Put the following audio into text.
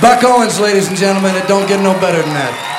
Buck Owens, ladies and gentlemen. It don't get no better than that.